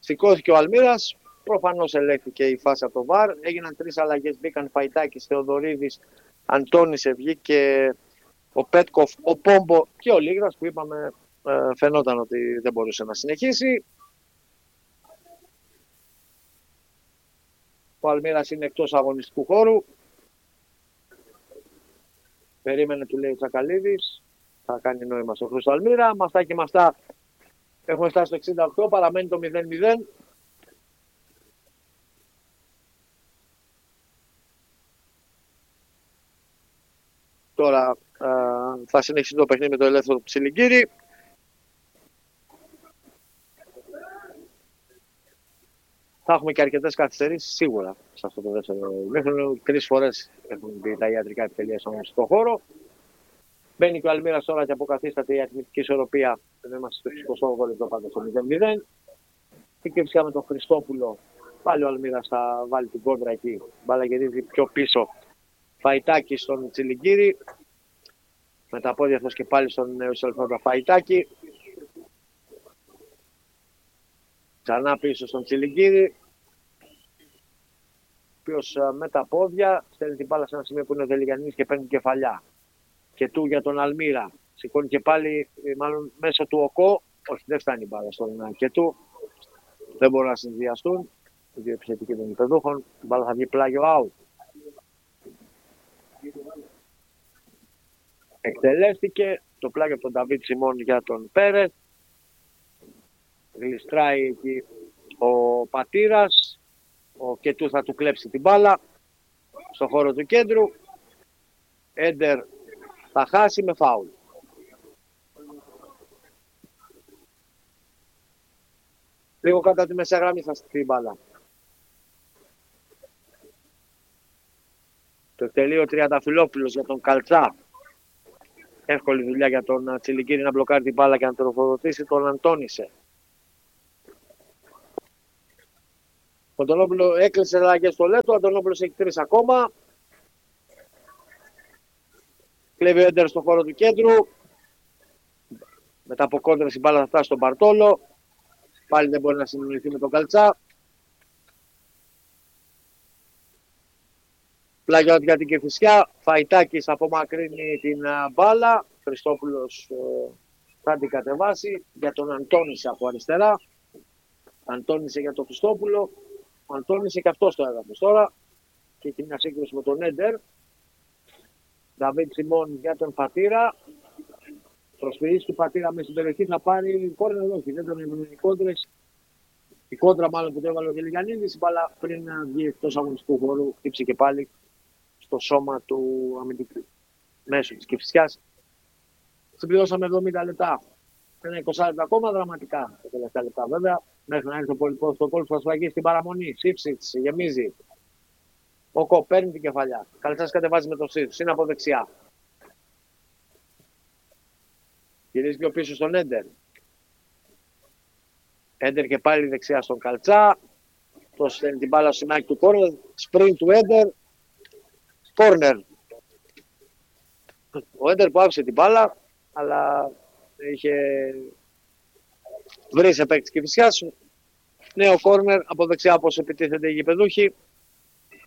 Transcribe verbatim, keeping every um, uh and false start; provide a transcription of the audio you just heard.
Σηκώθηκε ο Αλμύρας. Προφανώς ελέγχθηκε η φάση από το βαρ. Έγιναν τρεις αλλαγές. Μπήκαν Φαϊτάκης, Θεοδωρίδης, Αντώνης, βγήκε ο Πέτκοφ, ο Πόμπο και ο Λίγρας που είπαμε ε, φαινόταν ότι δεν μπορούσε να συνεχίσει. Ο Αλμύρας είναι εκτός αγωνιστικού χώρου. Περίμενε, του λέει ο Τσακαλίδης. Θα κάνει νόημα στο Χρήστο Αλμύρα. Με αυτά και με αυτά έχουμε φτάσει στο εξήντα οκτώ. Παραμένει το μηδέν μηδέν. Τώρα ε, θα συνεχίσει το παιχνίδι με το ελεύθερο του Τσιλιγκύρη. Θα έχουμε και αρκετές καθυστερήσεις σίγουρα σε αυτό το δεύτερο μέχρι. Τρεις φορές έχουν μπει τα ιατρικά επιτελεία στον αγωνιστικό χώρο. Μπαίνει και ο Αλμύρας τώρα και αποκαθίσταται η αριθμητική ισορροπία. Δεν είμαστε στο εικοστό όγδοο λεπτό πάντα στο μηδέν μηδέν. Και φυσικά με τον Χριστόπουλο. Πάλι ο Αλμύρας θα βάλει την κόντρα εκεί. Μπάλα γυρίζει πιο πίσω. Φαϊτάκη στον Τσιλιγκύρη. Με τα πόδια αυτός και πάλι στον νέο εισελφόντα Φαϊτάκη. Ξανά πίσω στον Τσιλιγκύρη. Ο οποίος με τα πόδια στέλνει την μπάλα σε ένα σημείο που είναι ο Δελιγιαννής και παίρνει την κεφαλιά. Και του για τον Αλμύρα. Σηκώνει και πάλι, μάλλον μέσω του ΟΚΟ. Όχι, δεν φτάνει η μπάλα στον και του. Δεν μπορούν να συνδυαστούν. Οι δύο επιθετικοί των υπεδούχων. Η μπάλα θα βγει πλάγιο out. Εκτελέστηκε το πλάγιο από τον Νταβίτ Σιμών για τον Πέρεθ. Γλιστράει εκεί ο Πατήρας. Ο Κετού θα του κλέψει την μπάλα στο χώρο του κέντρου. Έντερ θα χάσει με φάουλ. Λίγο κατά τη μεσαία γραμμή θα στηθεί η μπάλα. Το εκτελεί ο Τριανταφυλόπουλος για τον Καλτσά. Εύκολη δουλειά για τον Τσιλιγκύρη να μπλοκάρει την μπάλα και να τροφοδοτήσει τον Αντώνησε. Ο Αντωνόπουλο έκλεισε αλλαγές στο λεπτό. Ο Αντωνόπουλος έχει τρεις ακόμα. Κλέβει ο Έντερ στον χώρο του κέντρου. Μετά από κόντρες η μπάλα θα φτάσει στον Μπαρτόλο. Πάλι δεν μπορεί να συνεννοηθεί με τον Καλτσά. Πλάγιο για την Κηφισιά. Φαϊτάκης απομακρύνει την μπάλα. Χριστόπουλος ε, θα την κατεβάσει για τον Αντώνησε από αριστερά. Αντώνησε για τον Χριστόπουλο. Ο Αντώνησε και αυτό στο έδαφος τώρα. Και έχει μια σύγκριση με τον Έντερ. Νταβίτ Σιμών για τον Πατήρα. Προσφυγής του Πατήρα μέσα στην περιοχή θα πάρει κόρνερ, όχι, δεν τον έμεινε οι κόντρες. Η κόντρα μάλλον που το έβαλε ο Γελιγιαννίδης, αλλά πριν να βγει εκτός αγωνιστικού χώρου, χτύψε και πάλι στο σώμα του αμυντικού μέσου της Κηφισιάς. Συμπληρώσαμε εβδομήντα λεπτά. Ένα είκοσι λεπτά ακόμα, δραματικά τα τελευταία λεπτά βέβαια. Μέχρι να έρθει ο πολιτικός στο κόλπο θα σφαγεί στην παραμονή. Σύψιτς, γεμίζει. Ο Κο παίρνει την κεφαλιά. Καλτσάς κατεβάζει με το Σύψιτς, είναι από δεξιά. Γυρίζει πιο πίσω στον Έντερ. Έντερ και πάλι δεξιά στον Καλτσά. Το στέλνει την μπάλα στο σημάκι του κόρνερ. Σπριν του Έντερ. Κόρνερ. Ο Έντερ που άφησε την μπάλα, αλλά είχε βρει σε παίκτη της Κηφισιάς. Νέο κόρνερ από δεξιά όπως επιτίθενται οι γηπεδούχοι.